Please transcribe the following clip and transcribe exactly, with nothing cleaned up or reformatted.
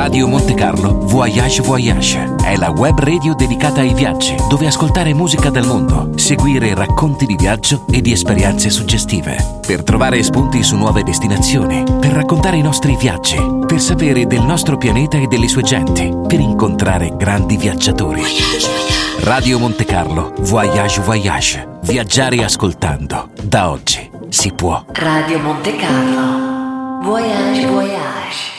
Radio Monte Carlo Voyage Voyage è la web radio dedicata ai viaggi, dove ascoltare musica del mondo, seguire racconti di viaggio e di esperienze suggestive, per trovare spunti su nuove destinazioni, per raccontare i nostri viaggi, per sapere del nostro pianeta e delle sue genti, per incontrare grandi viaggiatori. Voyage, voyage. Radio Monte Carlo Voyage Voyage. Viaggiare ascoltando. Da oggi si può. Radio Monte Carlo Voyage Voyage.